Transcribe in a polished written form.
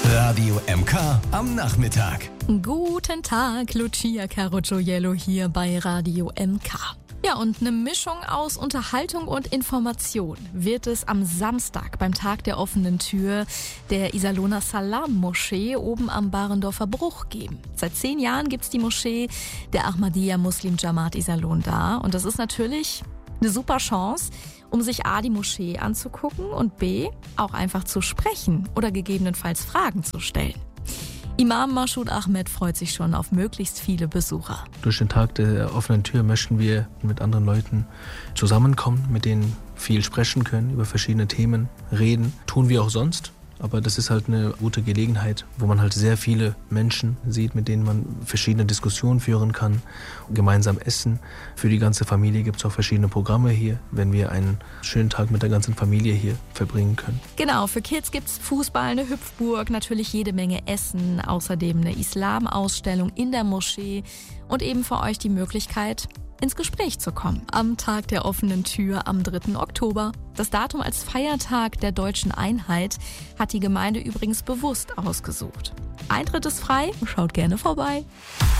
Radio MK am Nachmittag. Guten Tag, Lucia Carogioiello hier bei Radio MK. Ja, und eine Mischung aus Unterhaltung und Information wird es am Samstag beim Tag der offenen Tür der Iserlohner Salam-Moschee oben am Barendorfer Bruch geben. Seit 10 Jahren gibt's die Moschee der Ahmadiyya Muslim Jamaat Iserlohn da. Und das ist natürlich eine super Chance, um sich A, die Moschee anzugucken und B, auch einfach zu sprechen oder gegebenenfalls Fragen zu stellen. Imam Mashoud Ahmed freut sich schon auf möglichst viele Besucher. Durch den Tag der offenen Tür möchten wir mit anderen Leuten zusammenkommen, mit denen viel sprechen können, über verschiedene Themen reden. Tun wir auch sonst. Aber das ist halt eine gute Gelegenheit, wo man halt sehr viele Menschen sieht, mit denen man verschiedene Diskussionen führen kann, gemeinsam essen. Für die ganze Familie gibt es auch verschiedene Programme hier, wenn wir einen schönen Tag mit der ganzen Familie hier verbringen können. Genau, für Kids gibt's Fußball, eine Hüpfburg, natürlich jede Menge Essen, außerdem eine Islam-Ausstellung in der Moschee und eben für euch die Möglichkeit, ins Gespräch zu kommen. Am Tag der offenen Tür am 3. Oktober. Das Datum als Feiertag der Deutschen Einheit hat die Gemeinde übrigens bewusst ausgesucht. Eintritt ist frei, schaut gerne vorbei.